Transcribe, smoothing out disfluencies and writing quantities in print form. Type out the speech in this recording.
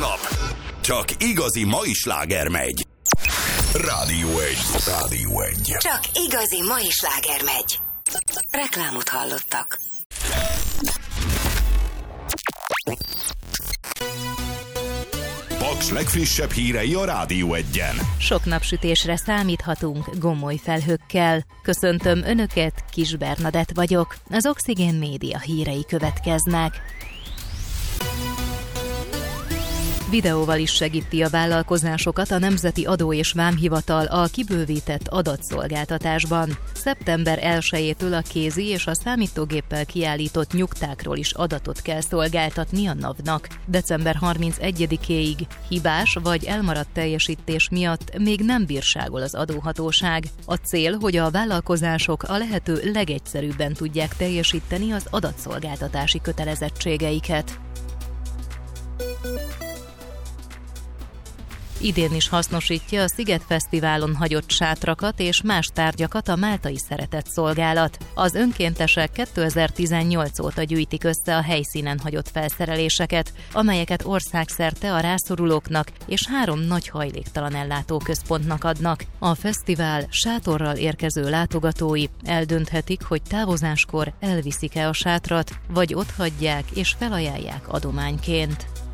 aznap csak igazi mai sláger megy. Rádió 1. Csak igazi mai sláger megy. Reklámot hallottak. Paks legfrissebb hírei a Rádió 1-en. Sok napsütésre számíthatunk gomoly felhőkkel. Köszöntöm Önöket, Kis Bernadett vagyok. Az Oxigén Média hírei következnek. Videóval is segíti a vállalkozásokat a Nemzeti Adó és Vámhivatal a kibővített adatszolgáltatásban. Szeptember 1-től a kézi és a számítógéppel kiállított nyugtákról is adatot kell szolgáltatni a NAV-nak. December 31-éig hibás vagy elmaradt teljesítés miatt még nem bírságol az adóhatóság. A cél, hogy a vállalkozások a lehető legegyszerűbben tudják teljesíteni az adatszolgáltatási kötelezettségeiket. Idén is hasznosítja a Sziget Fesztiválon hagyott sátrakat és más tárgyakat a Máltai Szeretett Szolgálat. Az önkéntesek 2018 óta gyűjtik össze a helyszínen hagyott felszereléseket, amelyeket országszerte a rászorulóknak és 3 nagy hajléktalan ellátóközpontnak adnak. A fesztivál sátorral érkező látogatói eldönthetik, hogy távozáskor elviszik-e a sátrat, vagy otthagyják és felajánlják adományként.